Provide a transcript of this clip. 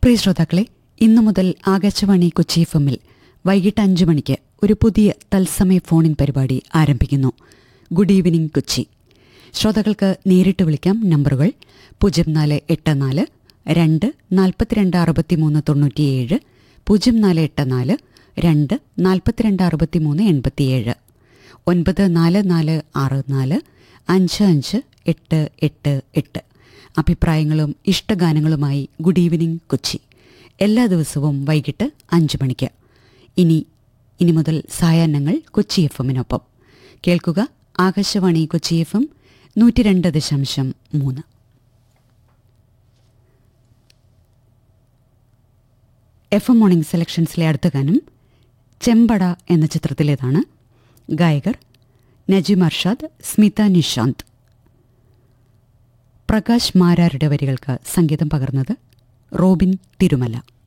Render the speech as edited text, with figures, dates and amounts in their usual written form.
പ്രിയ ശ്രോതാക്കളെ, ഇന്നു മുതൽ ആകാശവാണി കൊച്ചി എഫ്.എമ്മിൽ വൈകിട്ട് 5 മണിക്ക് ഒരു പുതിയ തത്സമയ ഫോണിൻ പരിപാടി ആരംഭിക്കുന്നു. Good evening Kochi. ശ്രോതാക്കൾക്ക് നേരിട്ട് വിളിക്കാം. നമ്പറുകൾ 0484 2 42 63 97, 0484 2 42 63 87, 9444 55 888. അഭിപ്രായങ്ങളും ഇഷ്ടഗാനങ്ങളുമായി ഗുഡ് ഈവനിംഗ് കൊച്ചി എല്ലാ ദിവസവും വൈകിട്ട് 5 മണിക്ക്. ഇനി മുതൽ സായാഹ്നങ്ങൾ കൊച്ചി എഫ്.എമ്മിനൊപ്പം കേൾക്കുക. ആകാശവാണി കൊച്ചി എഫ്.എം 102.3. എഫ്.എം മോർണിംഗ് സെലക്ഷൻസിലെ അടുത്ത ഗാനം ചെമ്പട എന്ന ചിത്രത്തിലേതാണ്. ഗായകർ നജീം അർഷാദ്, സ്മിത നിഷാന്ത്. പ്രകാശ് മാരാരുടെ വരികൾക്ക് സംഗീതം പകർന്നത് റോബിൻ തിരുമല.